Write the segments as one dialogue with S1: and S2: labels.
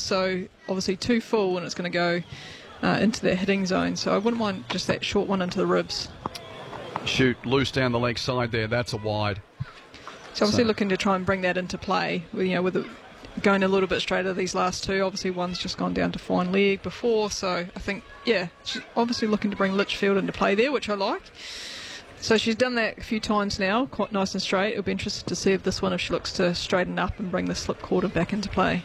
S1: so obviously too full, and it's going to go into their hitting zone. So I wouldn't mind just that short one into the ribs.
S2: Shoot loose down the leg side there. That's a wide.
S1: So obviously looking to try and bring that into play, with it going a little bit straighter these last two. Obviously one's just gone down to fine leg before, so I think, she's obviously looking to bring Litchfield into play there, which I like. So she's done that a few times now, quite nice and straight. It'll be interesting to see if this one, if she looks to straighten up and bring the slip quarter back into play.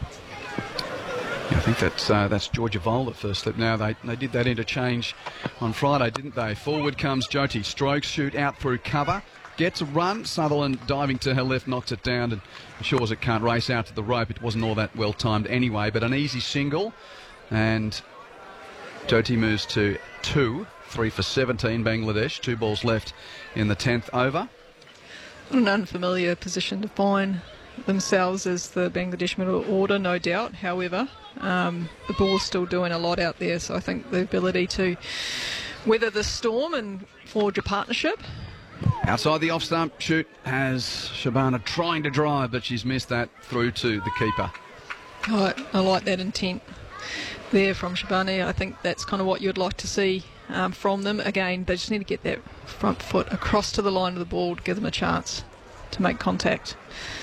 S2: I think that's Georgia Vole that first slip. Now they did that interchange on Friday, didn't they? Forward comes Jyoti, strokes, shoot out through cover, gets a run. Sutherland diving to her left, knocks it down and ensures it can't race out to the rope. It wasn't all that well timed anyway, but an easy single. And Jyoti moves to 2, 3 for 17 Bangladesh. 2 balls left in the 10th over.
S1: An unfamiliar position to find themselves as the Bangladesh middle order, no doubt. However, the ball's still doing a lot out there, so I think the ability to weather the storm and forge a partnership.
S2: Outside the off stump, shoot has Shabana trying to drive, but she's missed that through to the keeper.
S1: I like that intent there from Shabani. I think that's kind of what you'd like to see from them. Again, they just need to get that front foot across to the line of the ball to give them a chance to make contact.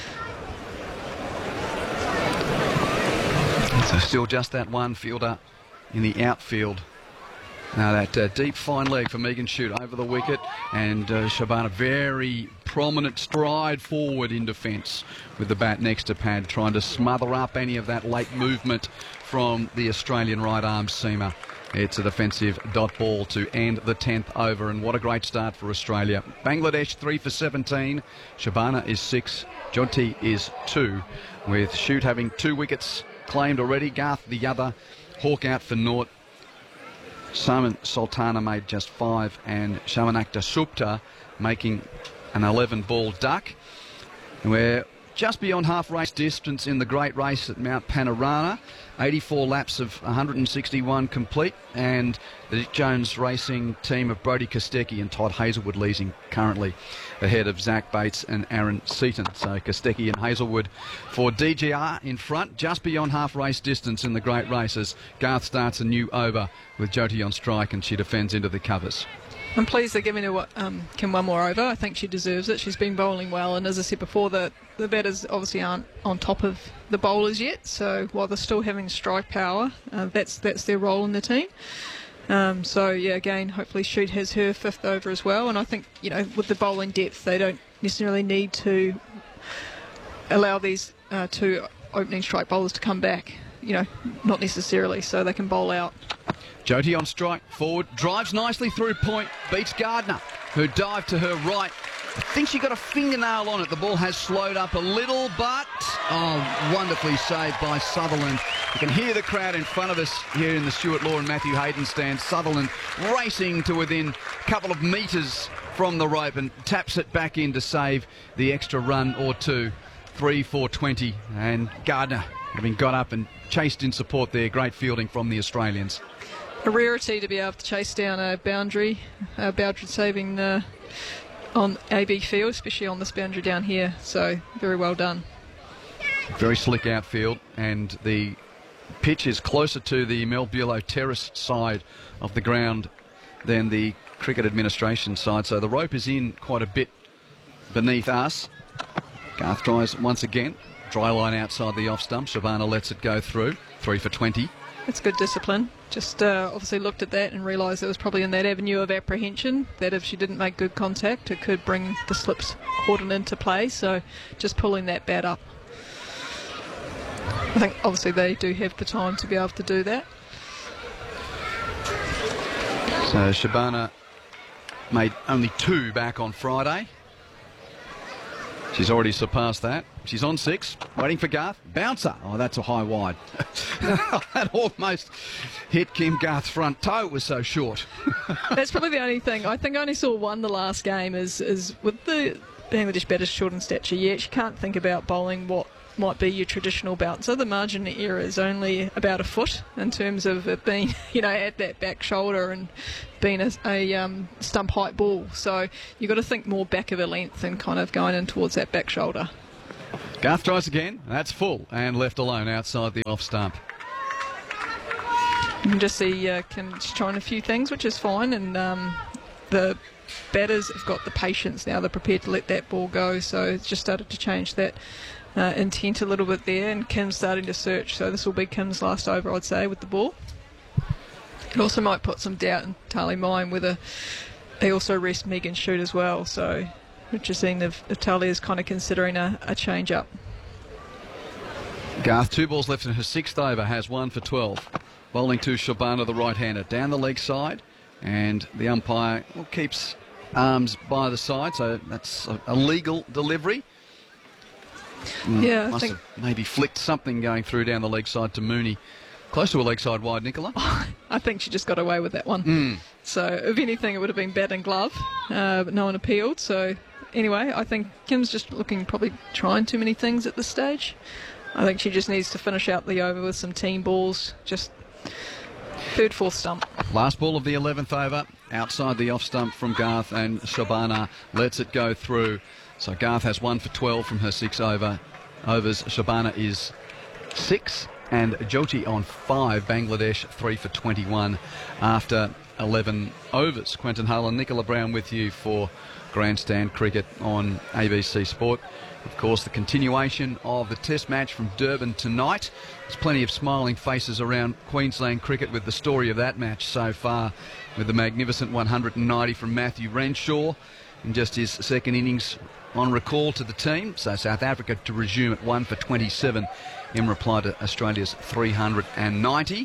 S2: So still just that one fielder in the outfield. Now that deep fine leg for Megan Shute over the wicket, and Shabana very prominent stride forward in defence with the bat next to pad, trying to smother up any of that late movement from the Australian right arm seamer. It's a defensive dot ball to end the 10th over, and what a great start for Australia. Bangladesh 3 for 17, Shabana is 6, Jyoti is 2, with Shute having 2 wickets claimed already, Garth the other, Hawk out for naught. Simon Sultana made just 5, and Shamanakta Supta making an 11-ball duck. We're just beyond half race distance in the great race at Mount Panorama. 84 laps of 161 complete, and the Dick Jones Racing team of Brodie Kostecki and Todd Hazelwood leading currently ahead of Zach Bates and Aaron Seaton. So Kostecki and Hazelwood for DGR in front, just beyond half race distance in the great races. Garth starts a new over with Jyoti on strike, and she defends into the covers.
S1: I'm pleased they're giving her Kim one more over. I think she deserves it. She's been bowling well, and as I said before, the batters obviously aren't on top of the bowlers yet, so while they're still having strike power, that's their role in the team. Again, hopefully Shute has her 5th over as well, and I think, with the bowling depth, they don't necessarily need to allow these 2 opening strike bowlers to come back, not necessarily, so they can bowl out.
S2: Jyoti on strike, forward, drives nicely through point, beats Gardner, who dived to her right. I think she got a fingernail on it. The ball has slowed up a little, but wonderfully saved by Sutherland. You can hear the crowd in front of us here in the Stuart Law and Matthew Hayden stand. Sutherland racing to within a couple of metres from the rope and taps it back in to save the extra run or 2. 3 for 20, and Gardner having got up and chased in support there. Great fielding from the Australians.
S1: A rarity to be able to chase down a boundary saving on AB field, especially on this boundary down here. So very well done.
S2: Very slick outfield, and the pitch is closer to the Mel Bulow terrace side of the ground than the cricket administration side. So the rope is in quite a bit beneath us. Garth tries once again. Dry line outside the off stump. Shabana lets it go through. 3 for 20.
S1: It's good discipline. Just obviously looked at that and realised it was probably in that avenue of apprehension, that if she didn't make good contact, it could bring the slips cordon into play. So just pulling that bat up. I think obviously they do have the time to be able to do that.
S2: So Shabana made only 2 back on Friday. She's already surpassed that. She's on 6, waiting for Garth. Bouncer. Oh, that's a high wide. That almost hit Kim Garth's front toe. It was so short.
S1: That's probably the only thing. I think I only saw one the last game is with the Bangladesh batters short in stature. You actually can't think about bowling what might be your traditional bouncer. The margin of error is only about a foot in terms of it being, at that back shoulder and being a stump height ball. So you've got to think more back of a length and kind of going in towards that back shoulder.
S2: Garth tries again. That's full and left alone outside the off stump.
S1: You can just see Kim's trying a few things, which is fine, and the batters have got the patience now. They're prepared to let that ball go, so it's just started to change that intent a little bit there, and Kim's starting to search, so this will be Kim's last over, I'd say, with the ball. It also might put some doubt in Tali mind whether they also rest Megan Shute as well, so interesting if Tali is kind of considering a change-up.
S2: Garth, 2 balls left in her 6th over, has 1 for 12. Bowling to Shabana, the right-hander, down the leg side, and the umpire keeps arms by the side, so that's a legal delivery.
S1: Yeah,
S2: Must have maybe flicked something going through down the leg side to Mooney. Close to a leg side wide, Nicola.
S1: I think she just got away with that one. So, if anything, it would have been bat and glove, but no one appealed. So, anyway, I think Kim's just looking, probably trying too many things at this stage. I think she just needs to finish out the over with some team balls, just 3rd, 4th stump. Last
S2: ball of the 11th over, outside the off stump from Garth, and Shabana lets it go through. So Garth has 1 for 12 from her 6 overs. Shabana is 6, and Jyoti on 5. Bangladesh 3 for 21 after 11 overs. Quentin Hull and Nicola Brown with you for Grandstand Cricket on ABC Sport. Of course, the continuation of the Test match from Durban tonight. There's plenty of smiling faces around Queensland cricket with the story of that match so far, with the magnificent 190 from Matthew Renshaw in just his 2nd innings on recall to the team. So South Africa to resume at 1 for 27 in reply to Australia's 390.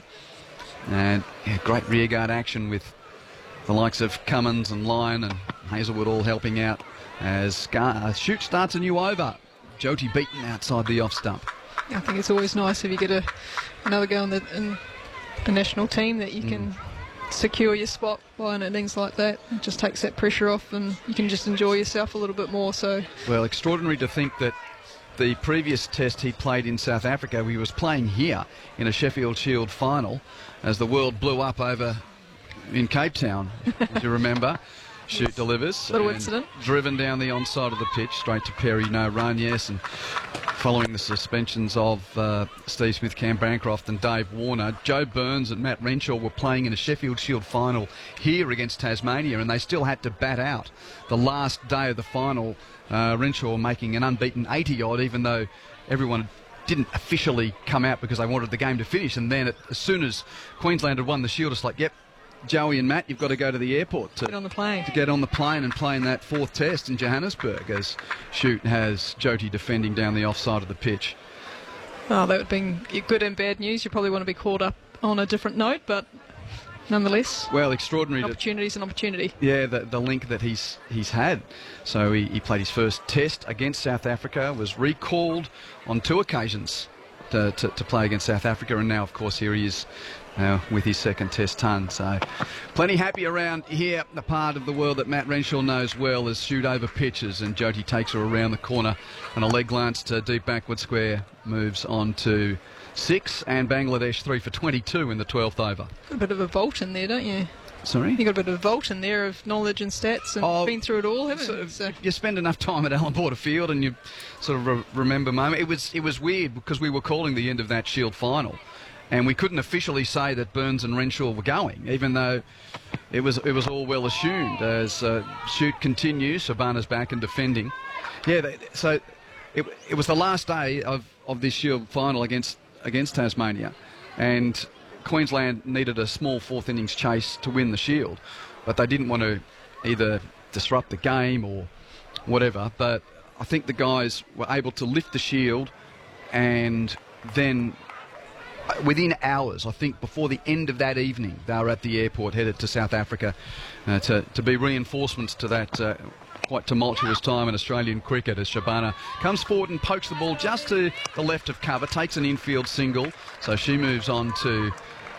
S2: And great rearguard action with the likes of Cummins and Lyon and Hazelwood all helping out as Shute starts a new over. Jyoti beaten outside the off stump.
S1: I think it's always nice if you get another go in the national team that you can secure your spot by an innings like that. It just takes that pressure off and you can just enjoy yourself a little bit more. So,
S2: well, extraordinary to think that the previous test he played in South Africa, he was playing here in a Sheffield Shield final as the world blew up over in Cape Town, if you remember. Shute delivers.
S1: Little incident.
S2: Driven down the onside of the pitch, straight to Perry, no run, yes. And following the suspensions of Steve Smith, Cam Bancroft and Dave Warner, Joe Burns and Matt Renshaw were playing in a Sheffield Shield final here against Tasmania, and they still had to bat out the last day of the final. Renshaw making an unbeaten 80-odd, even though everyone didn't officially come out because they wanted the game to finish. And then as soon as Queensland had won the Shield, it's like, yep, Joey and Matt, you've got to go to the airport to
S1: get on the plane
S2: and play in that 4th test in Johannesburg, as Shute has Jyoti defending down the offside of the pitch.
S1: Oh, that would have been good and bad news. You probably want to be called up on a different note, but nonetheless,
S2: well, extraordinary.
S1: Opportunity's an opportunity.
S2: Yeah, the link that he's had. So he played his first test against South Africa, was recalled on 2 occasions to play against South Africa, and now, of course, here he is with his 2nd test ton. So plenty happy around here, the part of the world that Matt Renshaw knows well, as Shute over pitches and Jyoti takes her around the corner, and a leg glance to deep backward square moves on to 6, and Bangladesh 3 for 22 in the 12th over.
S1: A bit of a vault in there, don't you?
S2: Sorry?
S1: You got a bit of a vault in there of knowledge and stats, and been through it all, haven't you? So
S2: you spend enough time at Allan Border Field and you sort of remember moments. It was weird because we were calling the end of that Shield final, and we couldn't officially say that Burns and Renshaw were going, even though it was all well assumed. As Shute continues, Shabana's back and defending. Yeah, so it was the last day of this Shield final against Tasmania, and Queensland needed a small 4th innings chase to win the Shield, but they didn't want to either disrupt the game or whatever. But I think the guys were able to lift the Shield, and then within hours, I think before the end of that evening, they were at the airport headed to South Africa to be reinforcements to that quite tumultuous time in Australian cricket, as Shabana comes forward and pokes the ball just to the left of cover, takes an infield single, so she moves on to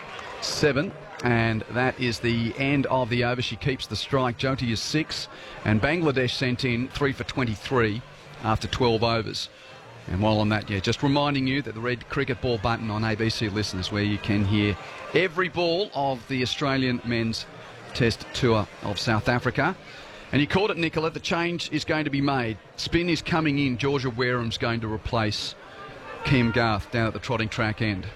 S2: 7, and that is the end of the over. She keeps the strike. Jyoti is 6, and Bangladesh sent in 3 for 23 after 12 overs. And while on that, just reminding you that the red cricket ball button on ABC listeners, where you can hear every ball of the Australian men's Test tour of South Africa. And you called it, Nicola. The change is going to be made. Spin is coming in. Georgia Wareham's going to replace Kim Garth down at the trotting track end.